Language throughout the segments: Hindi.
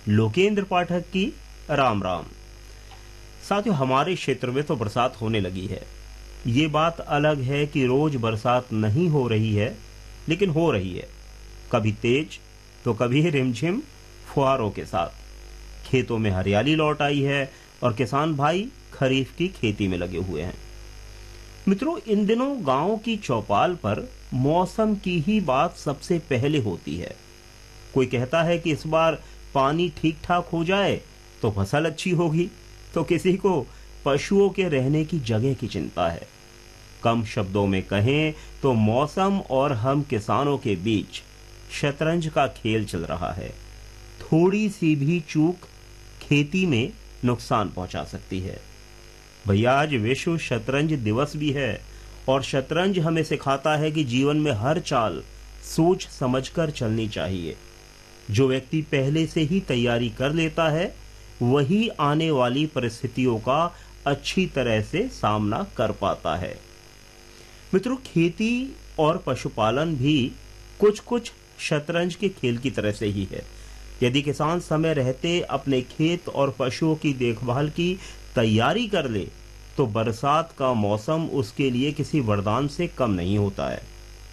लोकेंद्र पाठक की राम राम। साथियों, हमारे क्षेत्र में तो बरसात होने लगी है। ये बात अलग है कि रोज बरसात नहीं हो रही है, लेकिन हो रही है, कभी तेज तो कभी रिमझिम फुहारों के साथ। खेतों में हरियाली लौट आई है और किसान भाई खरीफ की खेती में लगे हुए हैं। मित्रों, इन दिनों गांव की चौपाल पर मौसम की ही बात सबसे पहले होती है। कोई कहता है कि इस बार पानी ठीक ठाक हो जाए तो फसल अच्छी होगी, तो किसी को पशुओं के रहने की जगह की चिंता है। कम शब्दों में कहें तो मौसम और हम किसानों के बीच शतरंज का खेल चल रहा है। थोड़ी सी भी चूक खेती में नुकसान पहुंचा सकती है। भैया, आज विश्व शतरंज दिवस भी है और शतरंज हमें सिखाता है कि जीवन में हर चाल सोच समझकर चलनी चाहिए। जो व्यक्ति पहले से ही तैयारी कर लेता है वही आने वाली परिस्थितियों का अच्छी तरह से सामना कर पाता है। मित्रों, खेती और पशुपालन भी कुछ कुछ शतरंज के खेल की तरह से ही है। यदि किसान समय रहते अपने खेत और पशुओं की देखभाल की तैयारी कर ले तो बरसात का मौसम उसके लिए किसी वरदान से कम नहीं होता है।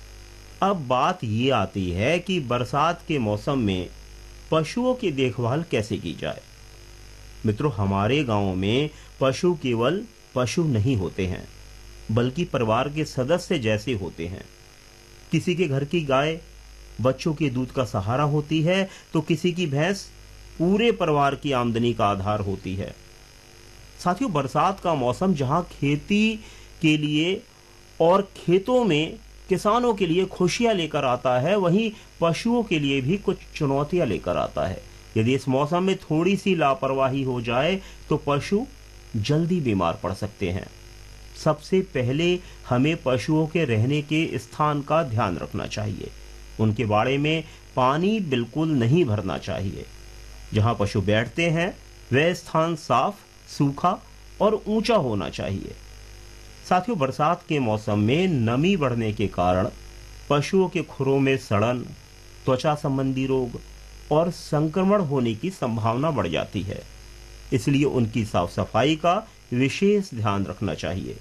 अब बात ये आती है कि बरसात के मौसम में पशुओं की देखभाल कैसे की जाए। मित्रों, हमारे गांव में पशु केवल पशु नहीं होते हैं, बल्कि परिवार के सदस्य जैसे होते हैं। किसी के घर की गाय बच्चों के दूध का सहारा होती है, तो किसी की भैंस पूरे परिवार की आमदनी का आधार होती है। साथियों, बरसात का मौसम जहां खेती के लिए और खेतों में किसानों के लिए खुशियां लेकर आता है, वहीं पशुओं के लिए भी कुछ चुनौतियां लेकर आता है। यदि इस मौसम में थोड़ी सी लापरवाही हो जाए तो पशु जल्दी बीमार पड़ सकते हैं। सबसे पहले हमें पशुओं के रहने के स्थान का ध्यान रखना चाहिए। उनके बाड़े में पानी बिल्कुल नहीं भरना चाहिए। जहां पशु बैठते हैं वह स्थान साफ, सूखा और ऊंचा होना चाहिए। साथियों, बरसात के मौसम में नमी बढ़ने के कारण पशुओं के खुरों में सड़न, त्वचा संबंधी रोग और संक्रमण होने की संभावना बढ़ जाती है। इसलिए उनकी साफ सफाई का विशेष ध्यान रखना चाहिए।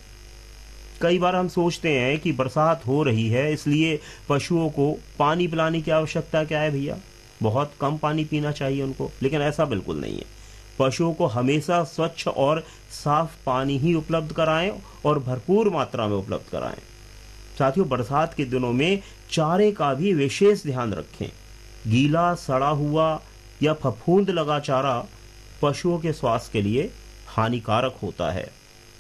कई बार हम सोचते हैं कि बरसात हो रही है इसलिए पशुओं को पानी पिलाने की आवश्यकता क्या है भैया, बहुत कम पानी पीना चाहिए उनको, लेकिन ऐसा बिल्कुल नहीं है। पशुओं को हमेशा स्वच्छ और साफ पानी ही उपलब्ध कराएं और भरपूर मात्रा में उपलब्ध कराएं। साथियों, बरसात के दिनों में चारे का भी विशेष ध्यान रखें। गीला, सड़ा हुआ या फफूंद लगा चारा पशुओं के स्वास्थ्य के लिए हानिकारक होता है।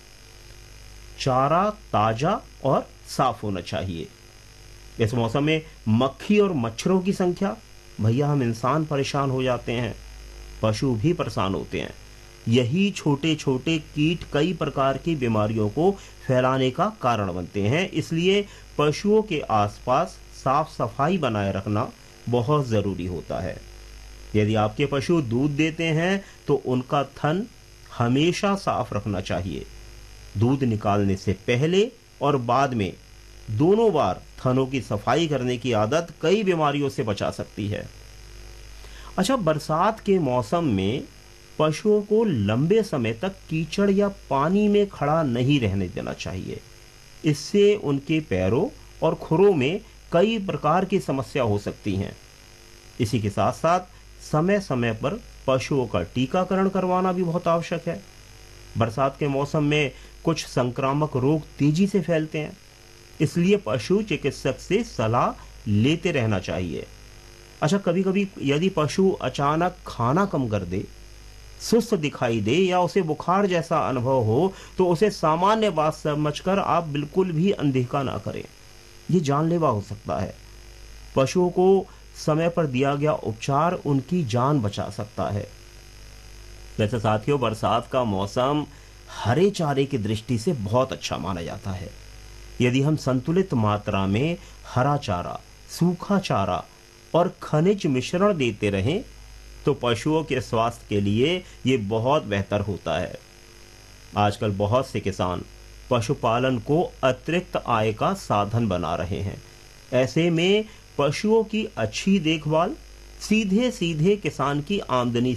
चारा ताजा और साफ होना चाहिए। इस मौसम में मक्खी और मच्छरों की संख्या, भैया हम इंसान परेशान हो जाते हैं, पशु भी परेशान होते हैं। यही छोटे छोटे कीट कई प्रकार की बीमारियों को फैलाने का कारण बनते हैं। इसलिए पशुओं के आसपास साफ सफाई बनाए रखना बहुत जरूरी होता है। यदि आपके पशु दूध देते हैं तो उनका थन हमेशा साफ रखना चाहिए। दूध निकालने से पहले और बाद में दोनों बार थनों की सफाई करने की आदत कई बीमारियों से बचा सकती है। अच्छा, बरसात के मौसम में पशुओं को लंबे समय तक कीचड़ या पानी में खड़ा नहीं रहने देना चाहिए। इससे उनके पैरों और खुरों में कई प्रकार की समस्या हो सकती हैं। इसी के साथ साथ समय समय पर पशुओं का टीकाकरण करवाना भी बहुत आवश्यक है। बरसात के मौसम में कुछ संक्रामक रोग तेजी से फैलते हैं, इसलिए पशु चिकित्सक से सलाह लेते रहना चाहिए। अच्छा, कभी कभी यदि पशु अचानक खाना कम कर दे, सुस्त दिखाई दे या उसे बुखार जैसा अनुभव हो तो उसे सामान्य बात समझकर आप बिल्कुल भी अनदेखा ना करें। ये जानलेवा हो सकता है। पशुओं को समय पर दिया गया उपचार उनकी जान बचा सकता है। वैसे साथियों, बरसात का मौसम हरे चारे की दृष्टि से बहुत अच्छा माना जाता है। यदि हम संतुलित मात्रा में हरा चारा, सूखा चारा और खनिज मिश्रण देते रहें तो पशुओं के स्वास्थ्य के लिए ये बहुत बेहतर होता है। आजकल बहुत से किसान पशुपालन को अतिरिक्त आय का साधन बना रहे हैं। ऐसे में पशुओं की अच्छी देखभाल सीधे सीधे किसान की आमदनी